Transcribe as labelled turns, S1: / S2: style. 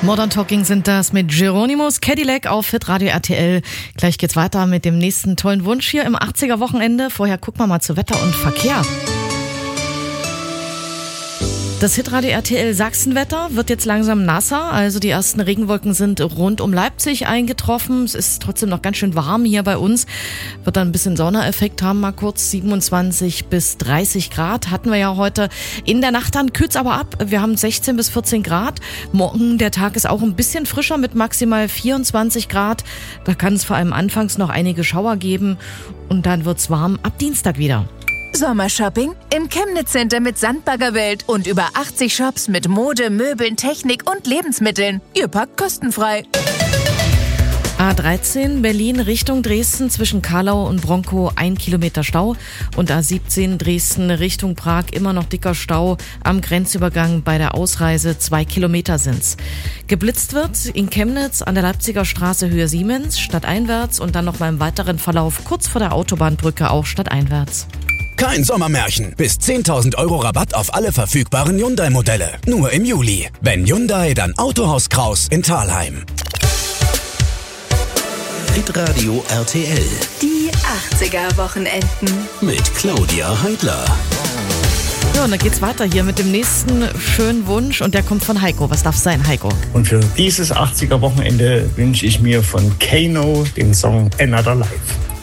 S1: Modern Talking sind das mit Geronimo's Cadillac auf Hitradio RTL. Gleich geht's weiter mit dem nächsten tollen Wunsch hier im 80er-Wochenende. Vorher gucken wir mal zu Wetter und Verkehr. Das Hitradio RTL Sachsenwetter wird jetzt langsam nasser, also die ersten Regenwolken sind rund um Leipzig eingetroffen. Es ist trotzdem noch ganz schön warm hier bei uns. Wird dann ein bisschen Sondereffekt haben, mal kurz 27 bis 30 Grad. Hatten wir ja heute in der Nacht, dann kühlt's aber ab. Wir haben 16 bis 14 Grad. Morgen, der Tag ist auch ein bisschen frischer mit maximal 24 Grad. Da kann es vor allem anfangs noch einige Schauer geben und dann wird's warm ab Dienstag wieder.
S2: Sommershopping im Chemnitz Center mit Sandbaggerwelt und über 80 Shops mit Mode, Möbeln, Technik und Lebensmitteln. Ihr packt kostenfrei.
S1: A13 Berlin Richtung Dresden zwischen Karlau und Bronkow 1 Kilometer Stau und A17 Dresden Richtung Prag immer noch dicker Stau am Grenzübergang bei der Ausreise 2 Kilometer sind's. Geblitzt wird in Chemnitz an der Leipziger Straße Höhe Siemens stadteinwärts und dann noch mal im weiteren Verlauf kurz vor der Autobahnbrücke auch stadteinwärts.
S3: Kein Sommermärchen. Bis 10.000 € Rabatt auf alle verfügbaren Hyundai-Modelle. Nur im Juli. Wenn Hyundai, dann Autohaus Kraus in Thalheim.
S4: Hitradio RTL.
S2: Die 80er-Wochenenden.
S4: Mit Claudia Heidler.
S1: Ja, und dann geht's weiter hier mit dem nächsten schönen Wunsch und der kommt von Heiko. Was darf sein, Heiko?
S5: Und für dieses 80er-Wochenende wünsche ich mir von Kano den Song Another Life.